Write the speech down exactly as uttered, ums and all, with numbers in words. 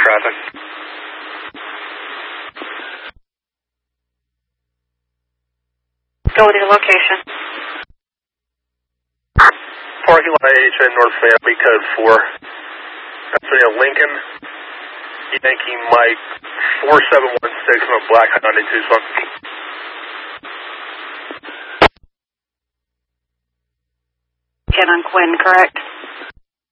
traffic. Go to your location. Parking lot H N North Family, code four. Pennsylvania Lincoln, Yankee Mike, four seven one six on a black Hyundai Tucson. Get on Quinn, correct?